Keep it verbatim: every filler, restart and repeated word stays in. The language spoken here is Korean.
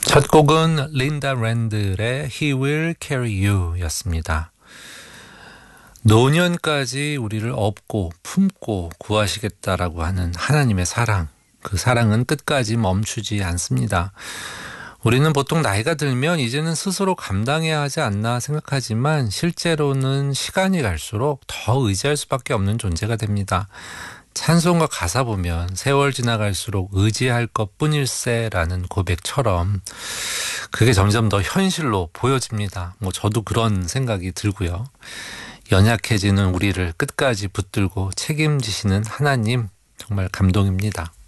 첫 곡은 린다 랜들의 He Will Carry You 였습니다. 노년까지 우리를 업고 품고 구하시겠다라고 하는 하나님의 사랑, 그 사랑은 끝까지 멈추지 않습니다. 우리는 보통 나이가 들면 이제는 스스로 감당해야 하지 않나 생각하지만 실제로는 시간이 갈수록 더 의지할 수밖에 없는 존재가 됩니다. 찬송가 가사 보면 세월 지나갈수록 의지할 것뿐일세라는 고백처럼 그게 점점 더 현실로 보여집니다. 뭐 저도 그런 생각이 들고요. 연약해지는 우리를 끝까지 붙들고 책임지시는 하나님 정말 감동입니다.